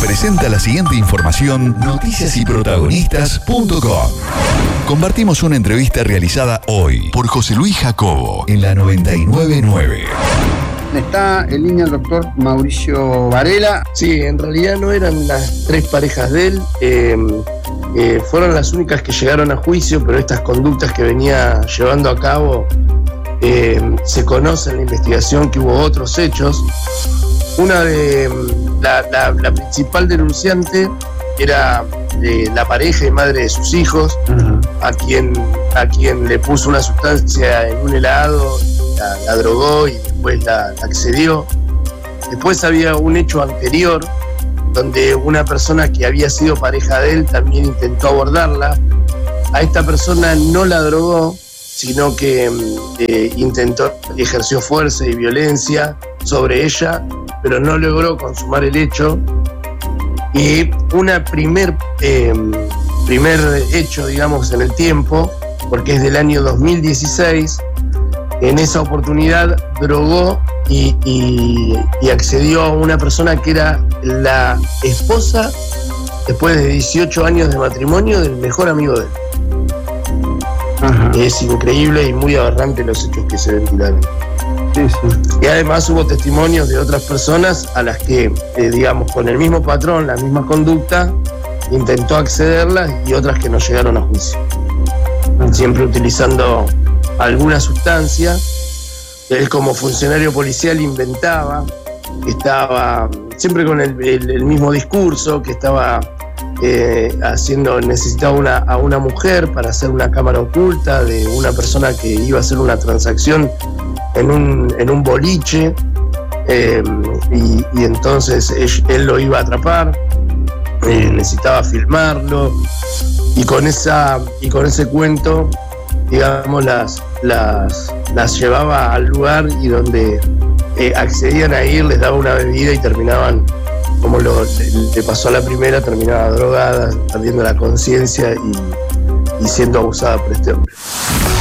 presenta la siguiente información noticiasyprotagonistas.com. Compartimos una entrevista realizada hoy por José Luis Jacobo en la 999. Está en línea el doctor Mauricio Varela. Sí, en realidad no eran las tres parejas de él, fueron las únicas que llegaron a juicio, pero estas conductas que venía llevando a cabo, se conoce en la investigación que hubo otros hechos. Una de la principal denunciante era la pareja y madre de sus hijos, a quien le puso una sustancia en un helado, la drogó y después la accedió. Después había un hecho anterior donde una persona que había sido pareja de él también intentó abordarla. A esta persona no la drogó, sino que ejerció fuerza y violencia sobre ella, pero no logró consumar el hecho. Y una primer hecho, digamos, en el tiempo, porque es del año 2016, en esa oportunidad drogó y accedió a una persona que era la esposa, después de 18 años de matrimonio, del mejor amigo de él. Es increíble y muy aberrante los hechos que se ventilaron. Sí. Y además hubo testimonios de otras personas a las que, digamos, con el mismo patrón, la misma conducta, intentó accederlas, y otras que no llegaron a juicio. Siempre utilizando alguna sustancia. Él, como funcionario policial, inventaba, estaba siempre con el mismo discurso, que estaba necesitaba a una mujer para hacer una cámara oculta de una persona que iba a hacer una transacción en un boliche, y entonces él lo iba a atrapar, necesitaba filmarlo, y con ese cuento, digamos, las llevaba al lugar, y donde accedían a ir, les daba una bebida y terminaban, como le pasó a la primera, terminaba drogada, perdiendo la conciencia y siendo abusada por este hombre.